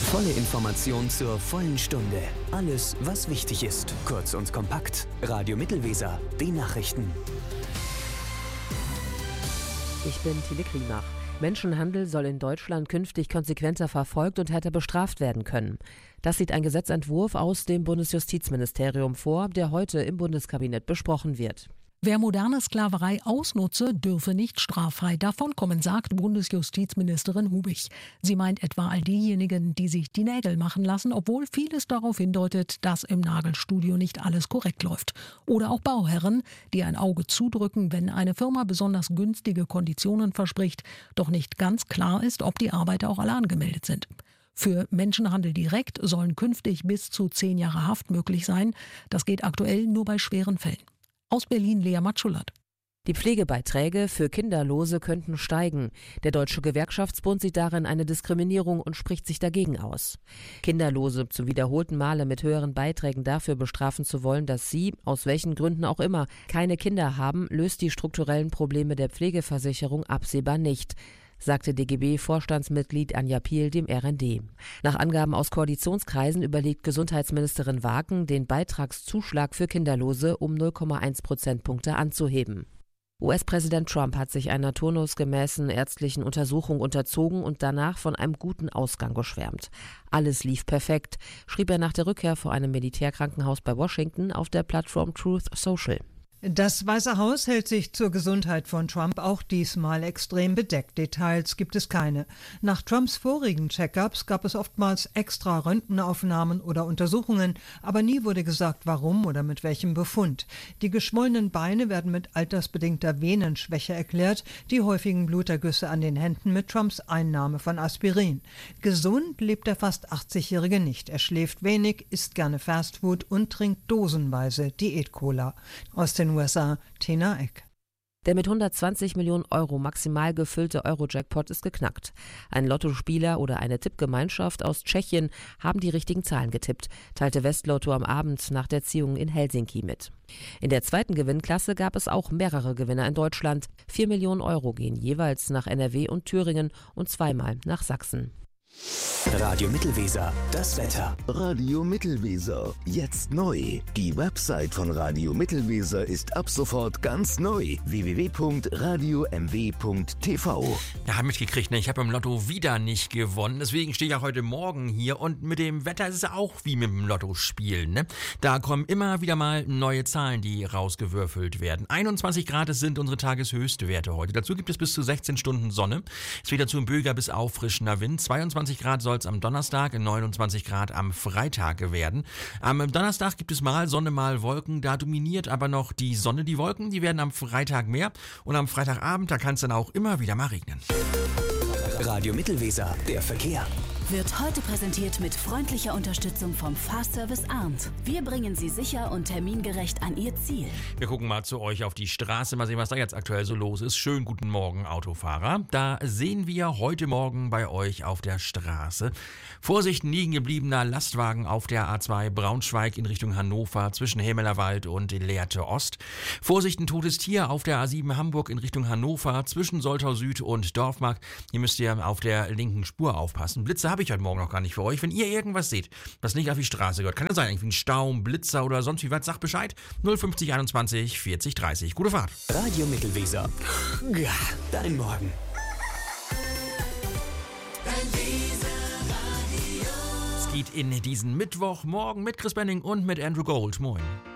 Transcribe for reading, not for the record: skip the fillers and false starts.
Volle Information zur vollen Stunde. Alles, was wichtig ist. Kurz und kompakt. Radio Mittelweser. Die Nachrichten. Ich bin Tine Klimach. Menschenhandel soll in Deutschland künftig konsequenter verfolgt und härter bestraft werden können. Das sieht ein Gesetzentwurf aus dem Bundesjustizministerium vor, der heute im Bundeskabinett besprochen wird. Wer moderne Sklaverei ausnutze, dürfe nicht straffrei davonkommen, sagt Bundesjustizministerin Hubich. Sie meint etwa all diejenigen, die sich die Nägel machen lassen, obwohl vieles darauf hindeutet, dass im Nagelstudio nicht alles korrekt läuft. Oder auch Bauherren, die ein Auge zudrücken, wenn eine Firma besonders günstige Konditionen verspricht, doch nicht ganz klar ist, ob die Arbeiter auch alle angemeldet sind. Für Menschenhandel direkt sollen künftig bis zu 10 Jahre Haft möglich sein. Das geht aktuell nur bei schweren Fällen. Aus Berlin Lea Matschulat. Die Pflegebeiträge für Kinderlose könnten steigen. Der Deutsche Gewerkschaftsbund sieht darin eine Diskriminierung und spricht sich dagegen aus. Kinderlose zu wiederholten Male mit höheren Beiträgen dafür bestrafen zu wollen, dass sie, aus welchen Gründen auch immer, keine Kinder haben, löst die strukturellen Probleme der Pflegeversicherung absehbar nicht, sagte DGB-Vorstandsmitglied Anja Piel dem RND. Nach Angaben aus Koalitionskreisen überlegt Gesundheitsministerin Wagen, den Beitragszuschlag für Kinderlose um 0,1 Prozentpunkte anzuheben. US-Präsident Trump hat sich einer turnusgemäßen ärztlichen Untersuchung unterzogen und danach von einem guten Ausgang geschwärmt. Alles lief perfekt, schrieb er nach der Rückkehr vor einem Militärkrankenhaus bei Washington auf der Plattform Truth Social. Das Weiße Haus hält sich zur Gesundheit von Trump auch diesmal extrem bedeckt. Details gibt es keine. Nach Trumps vorigen Check-ups gab es oftmals extra Röntgenaufnahmen oder Untersuchungen, aber nie wurde gesagt, warum oder mit welchem Befund. Die geschwollenen Beine werden mit altersbedingter Venenschwäche erklärt, die häufigen Blutergüsse an den Händen mit Trumps Einnahme von Aspirin. Gesund lebt der fast 80-Jährige nicht. Er schläft wenig, isst gerne Fastfood und trinkt dosenweise Diät-Cola. Aus den USA, Tina Eck. Der mit 120 Millionen Euro maximal gefüllte Euro-Jackpot ist geknackt. Ein Lottospieler oder eine Tippgemeinschaft aus Tschechien haben die richtigen Zahlen getippt, teilte Westlotto am Abend nach der Ziehung in Helsinki mit. In der zweiten Gewinnklasse gab es auch mehrere Gewinner in Deutschland. 4 Millionen Euro gehen jeweils nach NRW und Thüringen und zweimal nach Sachsen. Radio Mittelweser, das Wetter. Radio Mittelweser, jetzt neu. Die Website von Radio Mittelweser ist ab sofort ganz neu. www.radiomw.tv. Ja, hab mitgekriegt, ne? Ich habe im Lotto wieder nicht gewonnen. Deswegen stehe ich auch heute Morgen hier. Und mit dem Wetter ist es auch wie mit dem Lotto-Spielen, ne? Da kommen immer wieder mal neue Zahlen, die rausgewürfelt werden. 21 Grad sind unsere Tageshöchstwerte heute. Dazu gibt es bis zu 16 Stunden Sonne. Es weht dazu im Böger bis auffrischender Wind. 22 Grad soll es am Donnerstag, 29 Grad am Freitag werden. Am Donnerstag gibt es mal Sonne, mal Wolken. Da dominiert aber noch die Sonne. Die Wolken, die werden am Freitag mehr. Und am Freitagabend, da kann es dann auch immer wieder mal regnen. Radio Mittelweser, der Verkehr. Wird heute präsentiert mit freundlicher Unterstützung vom Fahrservice Arndt. Wir bringen Sie sicher und termingerecht an Ihr Ziel. Wir gucken mal zu euch auf die Straße, mal sehen, was da jetzt aktuell so los ist. Schönen guten Morgen, Autofahrer. Da sehen wir heute Morgen bei euch auf der Straße Vorsicht, liegen gebliebener Lastwagen auf der A2 Braunschweig in Richtung Hannover zwischen Hämelerwald und Lehrte Ost. Vorsicht, ein totes Tier auf der A7 Hamburg in Richtung Hannover zwischen Soltau Süd und Dorfmark. Hier müsst ihr auf der linken Spur aufpassen. Blitze habe ich heute Morgen noch gar nicht für euch. Wenn ihr irgendwas seht, was nicht auf die Straße gehört, kann ja sein, irgendwie ein Stau, ein Blitzer oder sonst wie was, sagt Bescheid. 050 21 40 30. Gute Fahrt. Radio Mittelweser. Ja, dein Morgen. Es geht in diesen Mittwochmorgen mit Chris Benning und mit Andrew Gold. Moin.